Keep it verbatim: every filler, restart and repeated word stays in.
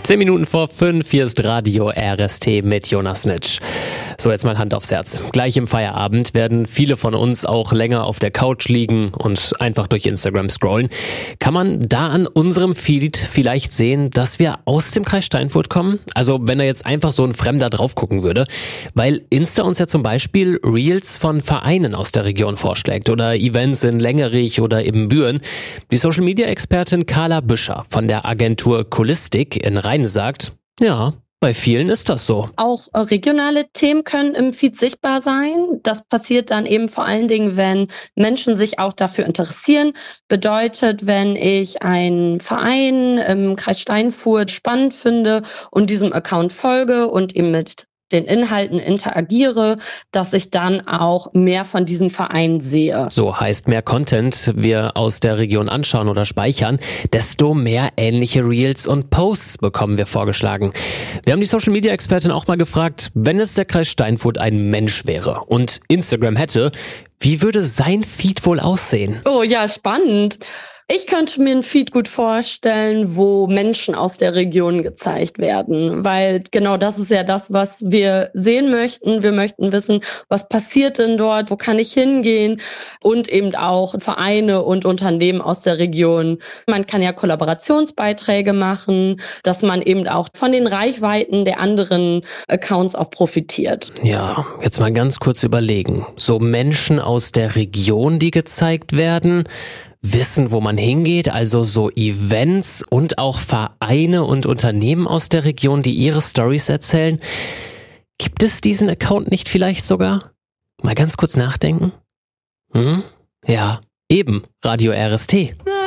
Zehn Minuten vor fünf, hier ist Radio R S T mit Jonas Nitsch. So, jetzt mal Hand aufs Herz. Gleich im Feierabend werden viele von uns auch länger auf der Couch liegen und einfach durch Instagram scrollen. Kann man da an unserem Feed vielleicht sehen, dass wir aus dem Kreis Steinfurt kommen? Also wenn da jetzt einfach so ein Fremder drauf gucken würde. Weil Insta uns ja zum Beispiel Reels von Vereinen aus der Region vorschlägt oder Events in Längerich oder Ibbenbüren. Die Social-Media-Expertin Carla Büscher von der Agentur Kulistik in Rhein sagt, ja, bei vielen ist das so. Auch äh, regionale Themen können im Feed sichtbar sein. Das passiert dann eben vor allen Dingen, wenn Menschen sich auch dafür interessieren. Bedeutet, wenn ich einen Verein im Kreis Steinfurt spannend finde und diesem Account folge und eben mit den Inhalten interagiere, dass ich dann auch mehr von diesem Verein sehe. So heißt, mehr Content wir aus der Region anschauen oder speichern, desto mehr ähnliche Reels und Posts bekommen wir vorgeschlagen. Wir haben die Social-Media-Expertin auch mal gefragt, wenn es der Kreis Steinfurt ein Mensch wäre und Instagram hätte, wie würde sein Feed wohl aussehen? Oh ja, spannend. Ich könnte mir einen Feed gut vorstellen, wo Menschen aus der Region gezeigt werden, weil genau das ist ja das, was wir sehen möchten. Wir möchten wissen, was passiert denn dort, wo kann ich hingehen und eben auch Vereine und Unternehmen aus der Region. Man kann ja Kollaborationsbeiträge machen, dass man eben auch von den Reichweiten der anderen Accounts auch profitiert. Ja, jetzt mal ganz kurz überlegen. So Menschen aus der Region, die gezeigt werden, wissen, wo man hingeht, also so Events und auch Vereine und Unternehmen aus der Region, die ihre Storys erzählen. Gibt es diesen Account nicht vielleicht sogar? Mal ganz kurz nachdenken. Hm? Ja, eben, Radio R S T.